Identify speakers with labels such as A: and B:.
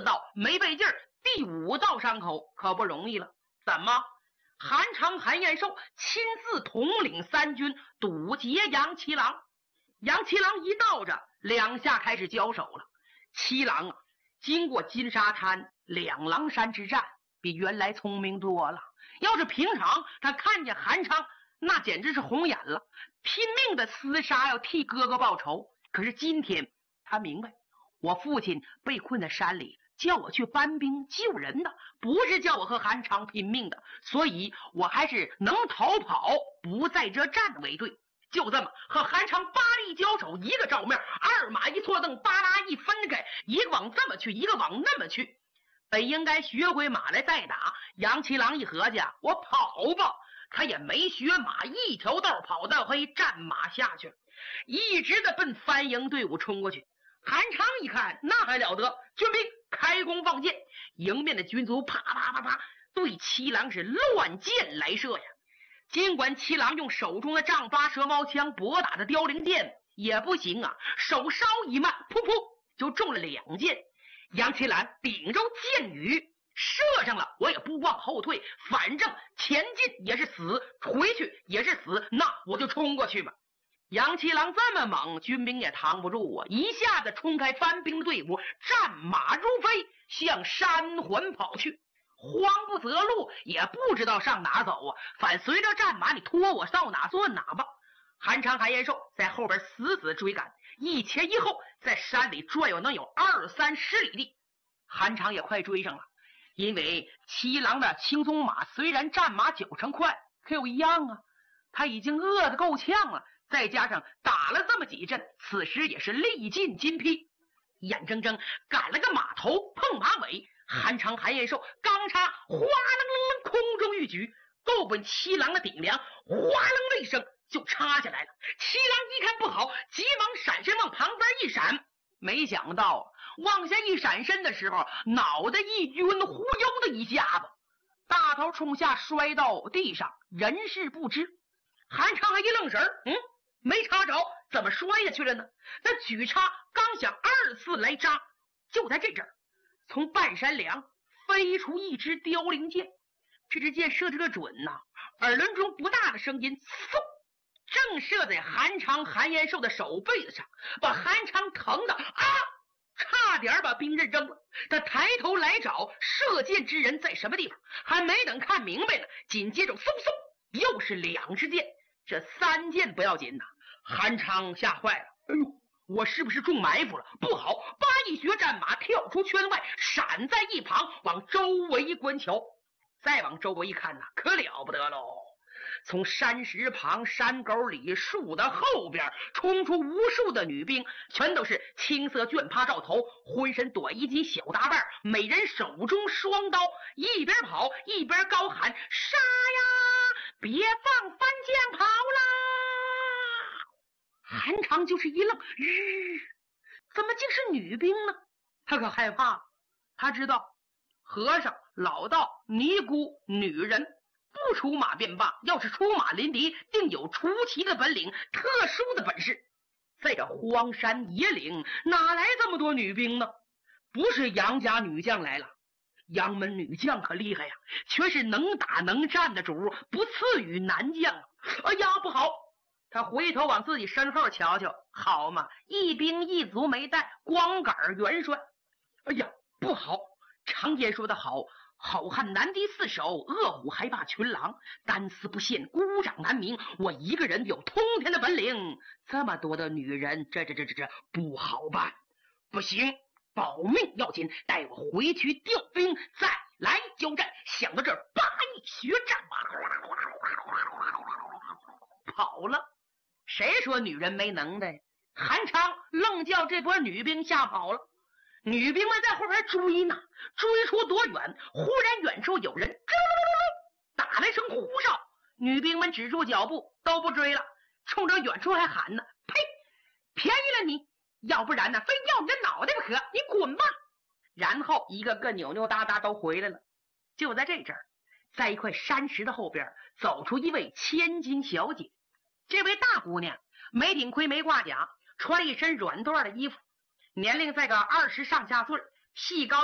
A: 道没背劲儿，第5道伤口可不容易了。怎么？韩昌、韩延寿亲自统领3军堵截杨七郎。杨七郎一到着，2下开始交手了。七郎啊，经过金沙滩、两狼山之战，比原来聪明多了。要是平常他看见韩昌，那简直是红眼了，拼命的厮杀，要替哥哥报仇。可是今天他明白，我父亲被困在山里，叫我去搬兵救人的，不是叫我和韩昌拼命的，所以我还是能逃跑，不在这战为对。就这么和韩昌巴力交手，一个照面，二马一错蹬，巴拉一分开，一个往这么去，一个往那么去。本应该学回马来再打，杨七郎一合计，我跑吧，他也没学马，一条道跑到黑，战马下去了，一直的奔番营队伍冲过去。韩昌一看，那还了得，军兵开弓放箭，迎面的军卒啪啪啪啪对七郎是乱箭来射呀。尽管七郎用手中的丈八蛇矛枪搏打的凋零箭也不行啊，手稍一慢，噗噗就中了2箭。杨七郎顶着箭雨射上了，我也不往后退，反正前进也是死，回去也是死，那我就冲过去吧。杨七郎这么猛，军兵也扛不住啊，一下子冲开番兵的队伍，战马如飞向山环跑去。慌不择路，也不知道上哪走啊，反随着战马，你拖我到哪算哪吧。韩昌、韩延寿在后边死死追赶，一前一后，在山里转悠能有20-30里地。韩昌也快追上了，因为七郎的青鬃马虽然战马9成快，可有一样啊，他已经饿得够呛了，再加上打了这么几阵，此时也是力尽筋疲，眼睁睁赶了个马头碰马尾。韩昌、韩延寿刚插，哗楞楞空中一举，够本七郎的顶梁，哗楞的一声就插下来了。七郎一看不好，急忙闪身往旁边一闪，没想到往下一闪身的时候，脑袋一晕，忽悠的一下子，大头冲下摔到地上，人事不知。韩昌还一愣神没插着，怎么摔下去了呢？那举叉刚想2次来扎，就在这阵儿，从半山梁飞出一支凋零箭，这支箭射这个准呐，耳轮中不大的声音，嗖，正射在韩昌、韩延寿的手背子上，把韩昌疼的差点把兵刃扔了。他抬头来找射箭之人在什么地方，还没等看明白呢，紧接着嗖嗖又是2支箭，这3箭不要紧呐。韩昌吓坏了，哎呦，我是不是中埋伏了？不好！八一学战马跳出圈外，闪在一旁，往周围观瞧。再往周围一看呐，可了不得喽！从山石旁、山沟里、树的后边冲出无数的女兵，全都是青色绢帕罩头，浑身短衣襟小打扮，每人手中双刀，一边跑一边高喊：杀呀！别放番将跑啦！韩昌就是一愣，怎么竟是女兵呢？他可害怕了，他知道和尚、老道、尼姑、女人不出马便罢，要是出马临敌，定有出奇的本领，特殊的本事。在这荒山野岭，哪来这么多女兵呢？不是杨家女将来了，杨门女将可厉害呀，全是能打能战的主，不次于男将。哎呀，不好！他回头往自己身后瞧瞧，好嘛，一兵一卒没带，光杆元帅。哎呀，不好！常言说得好，好汉难敌4手，恶虎还怕群狼。单丝不线，孤掌难鸣。我一个人有通天的本领，这么多的女人，这不好办。不行，保命要紧，带我回去调兵，再来交战。想到这儿，八一学战跑了。谁说女人没能耐？韩昌愣叫这波女兵吓跑了。女兵们在后边追呢，追出多远，忽然远处有人打了一声呼哨，女兵们止住脚步，都不追了，冲着远处还喊呢：呸，便宜了你，要不然呢，非要你的脑袋不可，你滚吧！然后一个个扭扭哒哒都回来了。就在这阵儿，在一块山石的后边走出一位千金小姐。这位大姑娘没顶盔没挂甲，穿了一身软缎的衣服，年龄在个20上下岁，细高